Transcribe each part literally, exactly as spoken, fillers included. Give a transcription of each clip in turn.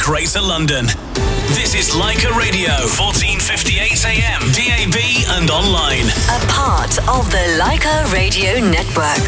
Greater London. This is Leica Radio, fourteen fifty-eight A M, D A B and online. A part of the Leica Radio Network.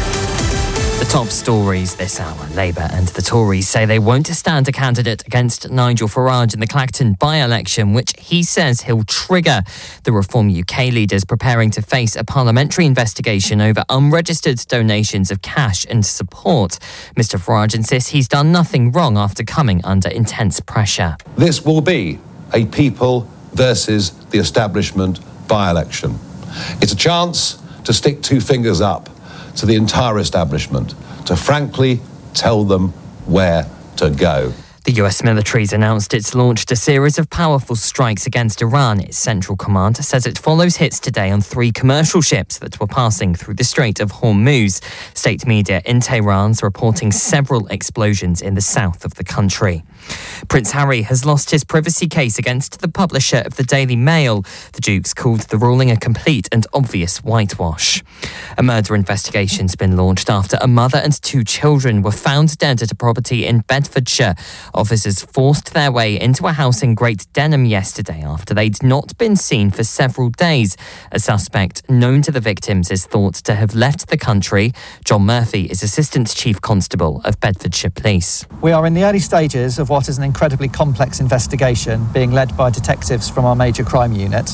The top stories this hour. Labour and the Tories say they won't stand a candidate against Nigel Farage in the Clacton by-election, which he says he'll trigger. The Reform U K leader's preparing to face a parliamentary investigation over unregistered donations of cash and support. Mister Farage insists he's done nothing wrong after coming under intense pressure. This will be a people versus the establishment by-election. It's a chance to stick two fingers up to the entire establishment, to frankly tell them where to go. The U S military's announced it's launched a series of powerful strikes against Iran. Its Central Command says it follows hits today on three commercial ships that were passing through the Strait of Hormuz. State media in Tehran's reporting several explosions in the south of the country. Prince Harry has lost his privacy case against the publisher of the Daily Mail. The Duke's called the ruling a complete and obvious whitewash. A murder investigation's been launched after a mother and two children were found dead at a property in Bedfordshire. Officers forced their way into a house in Great Denham yesterday after they'd not been seen for several days. A suspect known to the victims is thought to have left the country. John Murphy is Assistant Chief Constable of Bedfordshire Police. We are in the early stages of what is an incredibly complex investigation being led by detectives from our major crime unit,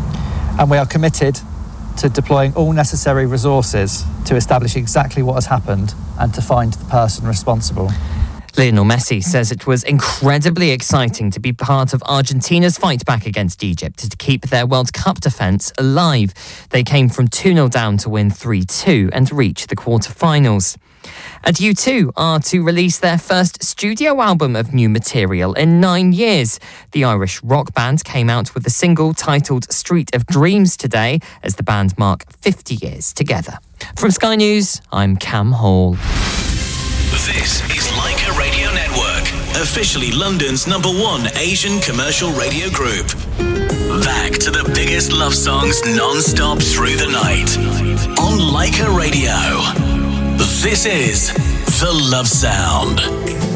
and we are committed to deploying all necessary resources to establish exactly what has happened and to find the person responsible. Lionel Messi says it was incredibly exciting to be part of Argentina's fight back against Egypt to keep their World Cup defence alive. They came from two nil down to win three two and reach the quarter-finals. And U two are to release their first studio album of new material in nine years. The Irish rock band came out with a single titled Street of Dreams today as the band mark fifty years together. From Sky News, I'm Cam Hall. This is Leica Radio Network, officially London's number one Asian commercial radio group. Back to the biggest love songs non-stop through the night. On Leica Radio, this is The Love Sound.